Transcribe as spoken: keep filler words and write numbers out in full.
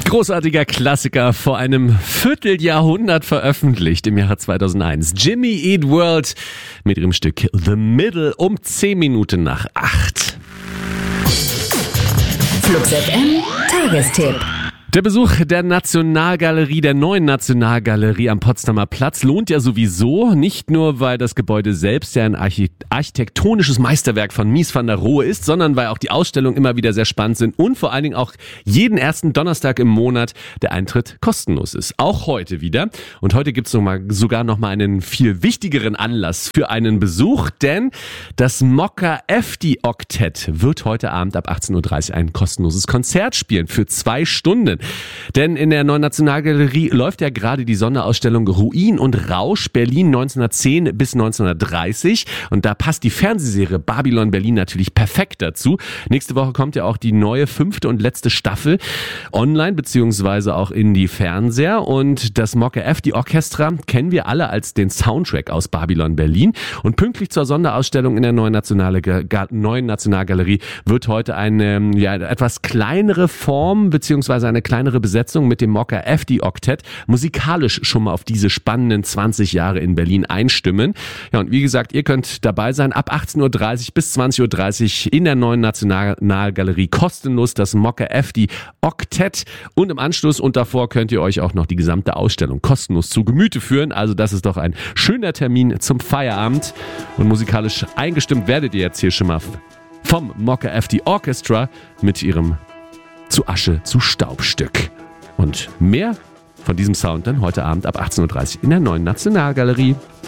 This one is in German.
Großartiger Klassiker, vor einem Vierteljahrhundert veröffentlicht im Jahre zweitausendeins. Jimmy Eat World mit ihrem Stück The Middle um zehn Minuten nach acht. Flux F M Tagestipp. Der Besuch der Nationalgalerie, der neuen Nationalgalerie am Potsdamer Platz lohnt ja sowieso, nicht nur, weil das Gebäude selbst ja ein architektonisches Meisterwerk von Mies van der Rohe ist, sondern weil auch die Ausstellungen immer wieder sehr spannend sind und vor allen Dingen auch jeden ersten Donnerstag im Monat der Eintritt kostenlos ist. Auch heute wieder. Und heute gibt es noch mal, sogar noch mal einen viel wichtigeren Anlass für einen Besuch, denn das Mokka Efti Oktett wird heute Abend ab achtzehn Uhr dreißig ein kostenloses Konzert spielen für zwei Stunden. Denn in der neuen Nationalgalerie läuft ja gerade die Sonderausstellung Ruin und Rausch Berlin neunzehnhundertzehn bis neunzehnhundertdreißig und da passt die Fernsehserie Babylon Berlin natürlich perfekt dazu. Nächste Woche kommt ja auch die neue fünfte und letzte Staffel online beziehungsweise auch in die Fernseher und das Mokka Efti Orchestra kennen wir alle als den Soundtrack aus Babylon Berlin und pünktlich zur Sonderausstellung in der neuen, Nationale, neuen Nationalgalerie wird heute eine ja, etwas kleinere Form beziehungsweise eine kleinere Besetzung mit dem Mokka Efti Oktett musikalisch schon mal auf diese spannenden zwanzig Jahre in Berlin einstimmen. Ja, und wie gesagt, ihr könnt dabei sein ab achtzehn Uhr dreißig bis zwanzig Uhr dreißig in der neuen Nationalgalerie kostenlos das Mokka Efti Oktett und im Anschluss und davor könnt ihr euch auch noch die gesamte Ausstellung kostenlos zu Gemüte führen. Also das ist doch ein schöner Termin zum Feierabend und musikalisch eingestimmt werdet ihr jetzt hier schon mal vom Mokka Efti Orchestra mit ihrem zu Asche zu Staubstück. Und mehr von diesem Sound dann heute Abend ab achtzehn Uhr dreißig in der neuen Nationalgalerie.